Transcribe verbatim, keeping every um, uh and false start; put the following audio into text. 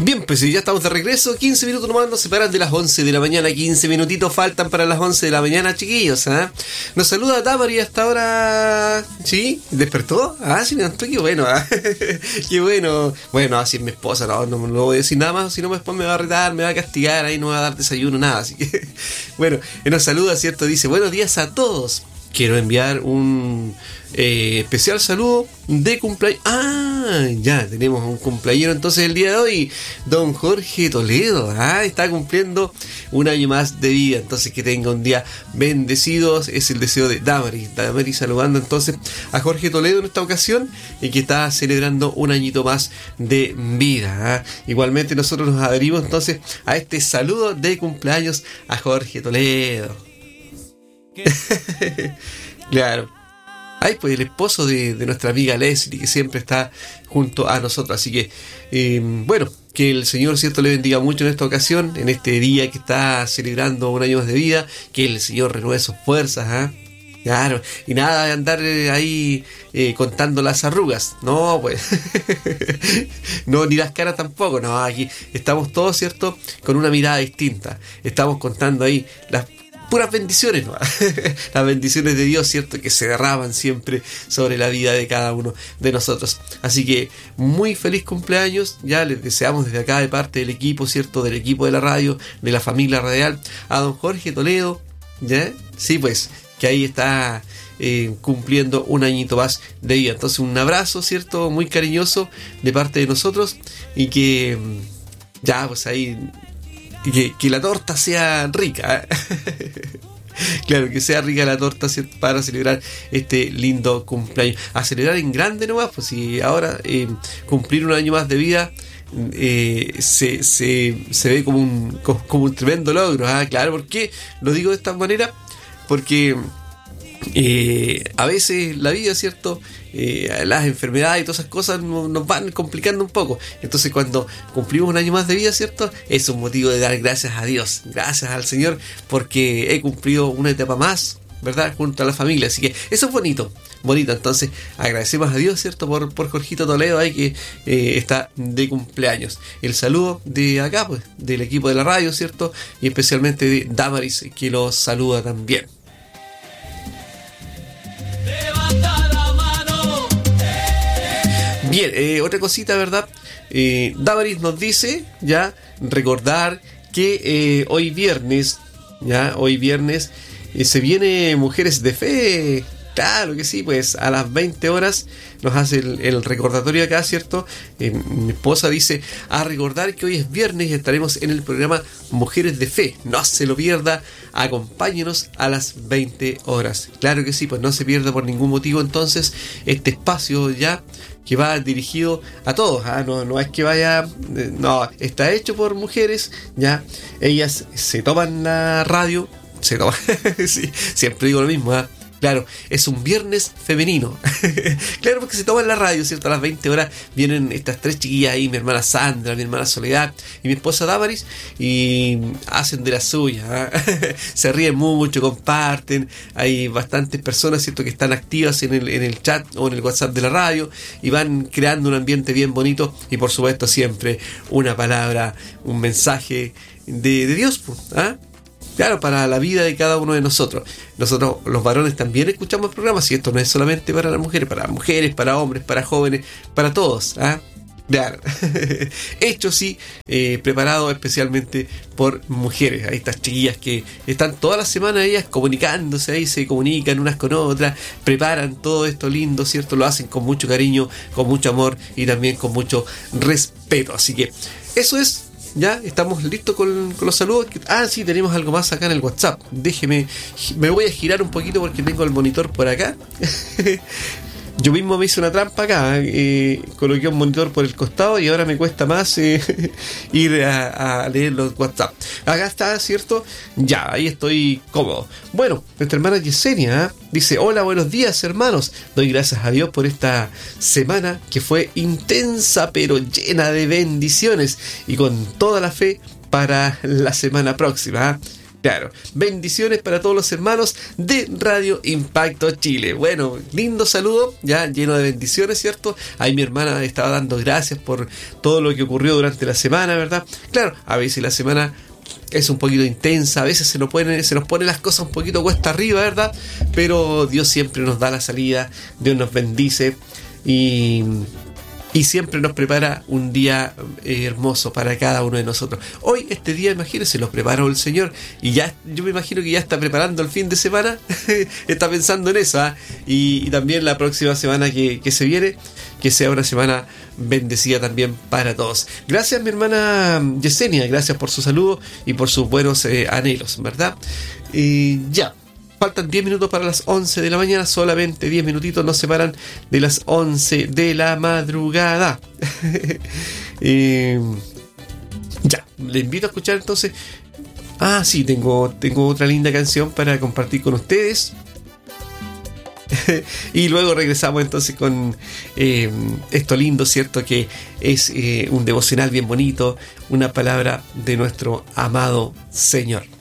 Bien, pues ya estamos de regreso. quince minutos nomás nos separan de las once de la mañana. quince minutitos faltan para las once de la mañana, chiquillos. ¿eh? Nos saluda Tamari hasta ahora. ¿Sí? ¿Despertó? Ah, sí, me levantó. Qué bueno. ¿eh? Qué bueno. Bueno, así es mi esposa. No, no, no voy a decir nada más. Si no, después me va a retar, me va a castigar. Ahí no va a dar desayuno, nada. Así que, bueno, nos saluda, ¿cierto? Dice, buenos días a todos. Quiero enviar un eh, especial saludo de cumpleaños. Ah, ya tenemos un cumpleañero entonces el día de hoy, don Jorge Toledo. Ah, está cumpliendo un año más de vida. Entonces que tenga un día bendecido. Es el deseo de Damaris. Damaris saludando entonces a Jorge Toledo en esta ocasión y que está celebrando un añito más de vida. ¿ah? Igualmente nosotros nos adherimos entonces a este saludo de cumpleaños a Jorge Toledo. Claro. Ay, pues el esposo de, de nuestra amiga Leslie, que siempre está junto a nosotros. Así que, eh, bueno, que el Señor, cierto, le bendiga mucho en esta ocasión, en este día que está celebrando un año más de vida, que el Señor renueve sus fuerzas, ¿eh? Claro, y nada de andar ahí eh, contando las arrugas, no, pues, no, ni las caras tampoco, no, aquí estamos todos, cierto, con una mirada distinta, estamos contando ahí las puras bendiciones, ¿no? Las bendiciones de Dios, cierto, que se derraman siempre sobre la vida de cada uno de nosotros. Así que muy feliz cumpleaños, ya les deseamos desde acá de parte del equipo, cierto, del equipo de la radio, de la familia radial, a don Jorge Toledo, ¿ya? Sí, pues, que ahí está eh, cumpliendo un añito más de vida. Entonces un abrazo, cierto, muy cariñoso de parte de nosotros y que ya, pues ahí... Y que, que la torta sea rica. ¿eh? Claro, que sea rica la torta para celebrar este lindo cumpleaños. A celebrar en grande nomás, pues si ahora eh, cumplir un año más de vida eh, se, se, se ve como un, como un tremendo logro. ¿eh? Claro, ¿por qué lo digo de esta manera? Porque eh, a veces la vida, ¿cierto? Eh, las enfermedades y todas esas cosas nos van complicando un poco. Entonces cuando cumplimos un año más de vida, ¿cierto? Es un motivo de dar gracias a Dios, gracias al Señor, porque he cumplido una etapa más, ¿verdad? Junto a la familia. Así que eso es bonito, bonito. Entonces agradecemos a Dios, ¿cierto? Por, por Jorgito Toledo ahí que eh, está de cumpleaños. El saludo de acá, pues, del equipo de la radio, ¿cierto? Y especialmente de Damaris, que los saluda también. Bien, eh, otra cosita, ¿verdad? Eh, Damaris nos dice, ya, recordar que eh, hoy viernes, ya, hoy viernes, eh, se viene Mujeres de Fe. Claro que sí, pues a las veinte horas nos hace el, el recordatorio acá, ¿cierto? Eh, mi esposa dice, a recordar que hoy es viernes y estaremos en el programa Mujeres de Fe. No se lo pierda, acompáñenos a las veinte horas. Claro que sí, pues no se pierda por ningún motivo entonces este espacio ya que va dirigido a todos, ¿eh? no, no es que vaya, eh, no, está hecho por mujeres, ya, ellas se toman la radio, se toman, sí, siempre digo lo mismo, ¿eh? Claro, es un viernes femenino. Claro, porque se toman la radio, ¿cierto? A las veinte horas vienen estas tres chiquillas ahí, mi hermana Sandra, mi hermana Soledad y mi esposa Damaris, y hacen de la suya, ¿eh? Se ríen mucho, comparten. Hay bastantes personas, ¿cierto?, que están activas en el, en el chat o en el WhatsApp de la radio y van creando un ambiente bien bonito y por supuesto siempre una palabra, un mensaje de, de Dios, ¿ah? ¿eh? Claro, para la vida de cada uno de nosotros. Nosotros, los varones, también escuchamos programas y esto no es solamente para las mujeres, para mujeres, para hombres, para jóvenes, para todos. ¿ah? Claro. Hecho, sí, eh, preparado especialmente por mujeres. Ahí estas chiquillas que están todas las semanas ellas comunicándose, ahí se comunican unas con otras, preparan todo esto lindo, ¿cierto? Lo hacen con mucho cariño, con mucho amor y también con mucho respeto. Así que eso es. Ya, estamos listos con, con los saludos. Ah, sí, tenemos algo más acá en el WhatsApp. Déjeme, me voy a girar un poquito porque tengo el monitor por acá. Yo mismo me hice una trampa acá, eh, coloqué un monitor por el costado y ahora me cuesta más eh, ir a, a leer los WhatsApp. Acá está, ¿cierto? Ya, ahí estoy cómodo. Bueno, nuestra hermana Yesenia ¿eh? dice, hola, buenos días, hermanos. Doy gracias a Dios por esta semana que fue intensa pero llena de bendiciones y con toda la fe para la semana próxima. ¿eh? Claro, bendiciones para todos los hermanos de Radio Impacto Chile. Bueno, lindo saludo, ya lleno de bendiciones, ¿cierto? Ahí mi hermana estaba dando gracias por todo lo que ocurrió durante la semana, ¿verdad? Claro, a veces la semana es un poquito intensa, a veces se nos pone, se nos pone las cosas un poquito cuesta arriba, ¿verdad? Pero Dios siempre nos da la salida, Dios nos bendice y... Y siempre nos prepara un día eh, hermoso para cada uno de nosotros. Hoy, este día, imagínense, lo preparó el Señor. Y ya, yo me imagino que ya está preparando el fin de semana. Está pensando en eso. ¿eh? Y, y también la próxima semana que, que se viene, que sea una semana bendecida también para todos. Gracias, mi hermana Yesenia. Gracias por su saludo y por sus buenos eh, anhelos, ¿verdad? Y ya. Faltan diez minutos para las once de la mañana, solamente diez minutitos nos separan de las once de la madrugada. eh, ya, le invito a escuchar entonces. Ah, sí, tengo, tengo otra linda canción para compartir con ustedes. Y luego regresamos entonces con eh, esto lindo, ¿cierto? Que es eh, un devocional bien bonito, una palabra de nuestro amado Señor.